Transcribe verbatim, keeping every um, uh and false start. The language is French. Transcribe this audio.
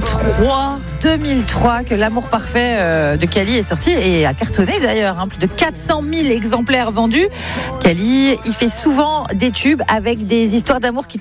trois, deux mille trois que L'amour parfait euh, de Kali est sorti et a cartonné d'ailleurs, hein, plus de quatre cent mille exemplaires vendus. Kali, il fait souvent des tubes avec des histoires d'amour qui